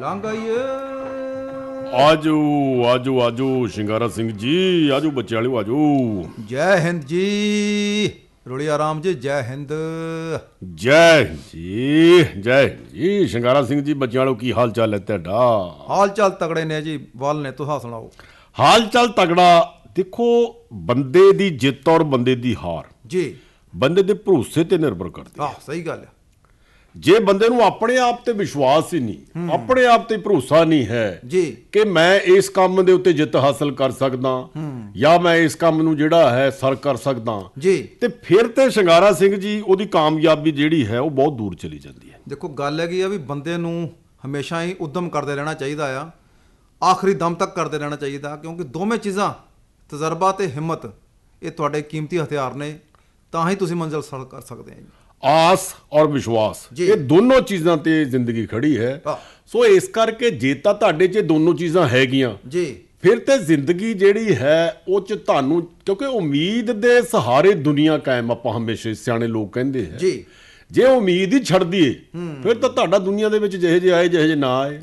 ਲੰਘ ਆਈਏ। ਆਜੋ ਆਜੋ ਆਜੋ ਸ਼ਿੰਗਾਰਾ ਸਿੰਘ ਜੀ, ਆਜੋ ਬੱਚੇ ਵਾਲਿਓ ਆਜੋ। ਜੈ ਹਿੰਦ ਜੀ। ਰੋੜੀਆ ਰਾਮ ਜੀ, ਜੈ ਹਿੰਦ। ਜੈ ਹਿੰਦ ਜੀ, ਜੈ ਹਿੰਦ ਜੀ। ਸ਼ਿੰਗਾਰਾ ਸਿੰਘ ਜੀ, ਬੱਚਿਆਂ ਵਾਲਿਓ ਕੀ ਹਾਲ ਚਾਲ ਹੈ ਤੁਹਾਡਾ? ਹਾਲ ਚਾਲ ਤਗੜੇ ਨੇ ਜੀ, ਵੱਲ ਨੇ, ਤੁਸੀਂ ਸੁਣਾਓ। ਹਾਲ ਚਾਲ ਤਗੜਾ। ਦੇਖੋ, ਬੰਦੇ ਦੀ ਜਿੱਤ ਔਰ ਬੰਦੇ ਦੀ ਹਾਰ ਜੀ ਬੰਦੇ ਦੇ ਭਰੋਸੇ ਤੇ ਨਿਰਭਰ ਕਰਦੀ ਹੈ। ਸਹੀ ਗੱਲ ਹੈ। ਜੇ ਬੰਦੇ ਨੂੰ ਆਪਣੇ ਆਪ ਤੇ ਵਿਸ਼ਵਾਸ ਹੀ ਨਹੀਂ, ਆਪਣੇ ਆਪ ਤੇ ਭਰੋਸਾ ਨਹੀਂ ਹੈ ਜੀ ਕਿ ਮੈਂ ਇਸ ਕੰਮ ਦੇ ਉੱਤੇ ਜਿੱਤ ਹਾਸਲ ਕਰ ਸਕਦਾ ਜਾਂ ਮੈਂ ਇਸ ਕੰਮ ਨੂੰ ਜਿਹੜਾ ਹੈ ਸਰ ਕਰ ਸਕਦਾ, ਜੀ ਤੇ ਫਿਰ ਤੇ ਸ਼ਿੰਗਾਰਾ ਸਿੰਘ ਜੀ ਉਹਦੀ ਕਾਮਯਾਬੀ ਜਿਹੜੀ ਹੈ ਉਹ ਬਹੁਤ ਦੂਰ ਚਲੀ ਜਾਂਦੀ ਹੈ। ਦੇਖੋ, ਗੱਲ ਹੈਗੀ ਆ ਵੀ ਬੰਦੇ ਨੂੰ ਹਮੇਸ਼ਾ ਹੀ ਉਦਮ ਕਰਦੇ ਰਹਿਣਾ ਚਾਹੀਦਾ ਆ, ਆਖਰੀ ਦਮ ਤੱਕ ਕਰਦੇ ਰਹਿਣਾ ਚਾਹੀਦਾ, ਕਿਉਂਕਿ ਦੋਵੇਂ ਚੀਜ਼ਾਂ, ਤਜਰਬਾ ਤੇ ਹਿੰਮਤ, ਇਹ ਤੁਹਾਡੇ ਕੀਮਤੀ ਹਥਿਆਰ ਨੇ, ਤਾਂ ਹੀ ਤੁਸੀਂ ਮੰਜ਼ਿਲ ਸਰ ਕਰ ਸਕਦੇ ਆ ਜੀ। ਆਸ ਔਰ ਵਿਸ਼ਵਾਸ, ਇਹ ਦੋਨੋਂ ਚੀਜ਼ਾਂ ਤੇ ਜ਼ਿੰਦਗੀ ਖੜੀ ਹੈ। ਸੋ ਇਸ ਕਰਕੇ ਜੇ ਤਾਂ ਤੁਹਾਡੇ 'ਚ ਦੋਨੋਂ ਚੀਜ਼ਾਂ ਹੈਗੀਆਂ ਜੀ, ਫਿਰ ਤੇ ਜ਼ਿੰਦਗੀ ਜਿਹੜੀ ਹੈ ਉਹ 'ਚ ਤੁਹਾਨੂੰ, ਕਿਉਂਕਿ ਉਮੀਦ ਦੇ ਸਹਾਰੇ ਦੁਨੀਆ ਕਾਇਮ, ਆਪਾਂ ਹਮੇਸ਼ਾ ਸਿਆਣੇ ਲੋਕ ਕਹਿੰਦੇ ਹੈ। ਜੀ ਜੇ ਉਮੀਦ ਹੀ ਛੱਡ ਦਈਏ ਫਿਰ ਤਾਂ ਤੁਹਾਡਾ ਦੁਨੀਆ ਦੇ ਵਿੱਚ ਜਿਹੇ ਜਿਹੇ ਆਏ ਜਿਹੇ ਜਿਹੇ ਨਾ ਆਏ।